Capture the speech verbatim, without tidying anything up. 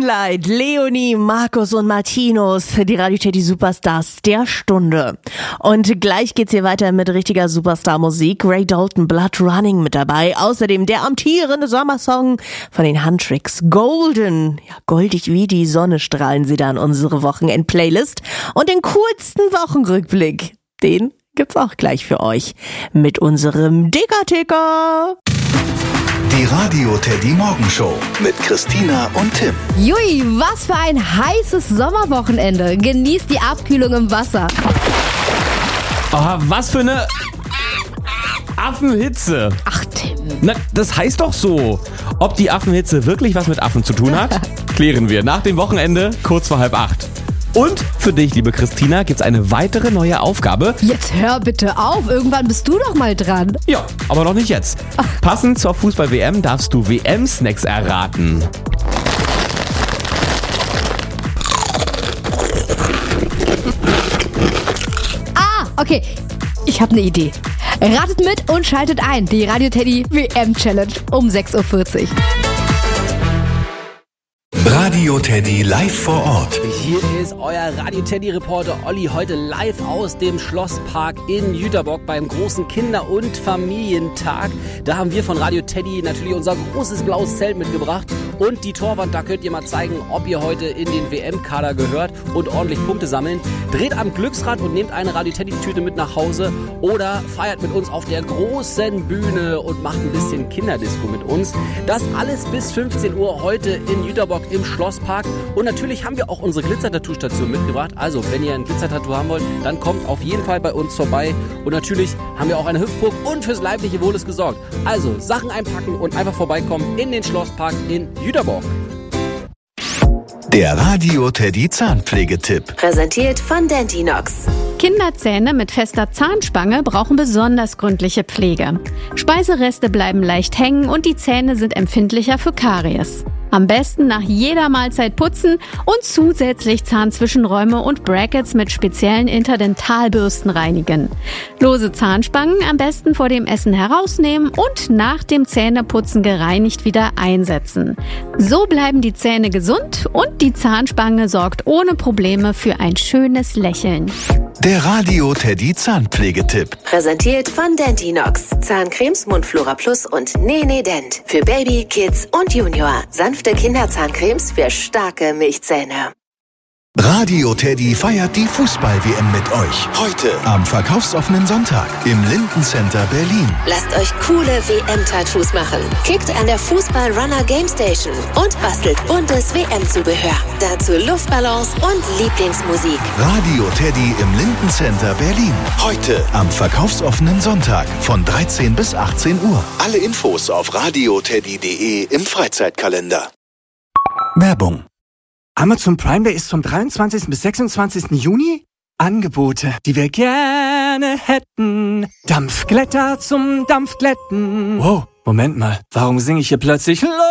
Moonlight, Leonie, Markus und Martinus, die Radio Teddy Superstars der Stunde. Und gleich geht's hier weiter mit richtiger Superstar-Musik. Ray Dalton, Blood Running mit dabei. Außerdem der amtierende Sommersong von den Huntrix, Golden. Ja, goldig wie die Sonne strahlen sie da in unsere Wochenend-Playlist. Und den coolsten Wochenrückblick, den gibt's auch gleich für euch mit unserem Dicker-Ticker. Die Radio Teddy Morgenshow mit Christina und Tim. Jui, was für ein heißes Sommerwochenende. Genießt die Abkühlung im Wasser. Oh, was für eine Affenhitze. Ach, Tim. Na, das heißt doch so. Ob die Affenhitze wirklich was mit Affen zu tun hat, klären wir nach dem Wochenende kurz vor halb acht. Und für dich, liebe Christina, gibt's eine weitere neue Aufgabe. Jetzt hör bitte auf, irgendwann bist du doch mal dran. Ja, aber noch nicht jetzt. Passend zur Fußball-W M darfst du W M-Snacks erraten. Ah, okay, ich habe eine Idee. Ratet mit und schaltet ein. Die Radio Teddy W M-Challenge um sechs Uhr vierzig. Radio Teddy live vor Ort. Hier ist euer Radio Teddy Reporter Olli, heute live aus dem Schlosspark in Jüterbock beim großen Kinder- und Familientag. Da haben wir von Radio Teddy natürlich unser großes blaues Zelt mitgebracht und die Torwand, da könnt ihr mal zeigen, ob ihr heute in den W M-Kader gehört und ordentlich Punkte sammeln. Dreht am Glücksrad und nehmt eine Radio Teddy-Tüte mit nach Hause oder feiert mit uns auf der großen Bühne und macht ein bisschen Kinderdisco mit uns. Das alles bis fünfzehn Uhr heute in Jüterbock im Schlosspark. Und natürlich haben wir auch unsere Glitzer-Tattoo-Station mitgebracht. Also, wenn ihr ein Glitzer-Tattoo haben wollt, dann kommt auf jeden Fall bei uns vorbei. Und natürlich haben wir auch eine Hüpfburg und fürs leibliche Wohl ist gesorgt. Also, Sachen einpacken und einfach vorbeikommen in den Schlosspark in Jüterbock. Der Radio Teddy Zahnpflegetipp. Präsentiert von Dentinox. Kinderzähne mit fester Zahnspange brauchen besonders gründliche Pflege. Speisereste bleiben leicht hängen und die Zähne sind empfindlicher für Karies. Am besten nach jeder Mahlzeit putzen und zusätzlich Zahnzwischenräume und Brackets mit speziellen Interdentalbürsten reinigen. Lose Zahnspangen am besten vor dem Essen herausnehmen und nach dem Zähneputzen gereinigt wieder einsetzen. So bleiben die Zähne gesund und die Zahnspange sorgt ohne Probleme für ein schönes Lächeln. Der Radio Teddy Zahnpflegetipp. Präsentiert von Dentinox. Zahncremes, Mundflora Plus und Nene Dent. Für Baby, Kids und Junior. Sanfte Kinderzahncremes für starke Milchzähne. Radio Teddy feiert die Fußball-W M mit euch. Heute am verkaufsoffenen Sonntag im Linden Center Berlin. Lasst euch coole W M-Tattoos machen. Kickt an der Fußball-Runner Game Station und bastelt buntes W M-Zubehör. Dazu Luftballons und Lieblingsmusik. Radio Teddy im Linden Center Berlin. Heute am verkaufsoffenen Sonntag von dreizehn bis achtzehn Uhr. Alle Infos auf radioteddy punkt de im Freizeitkalender. Werbung. Amazon Prime Day ist vom dreiundzwanzigsten bis sechsundzwanzigsten Juni. Angebote, die wir gerne hätten. Dampfglätter zum Dampfglätten. Wow, Moment mal, warum singe ich hier plötzlich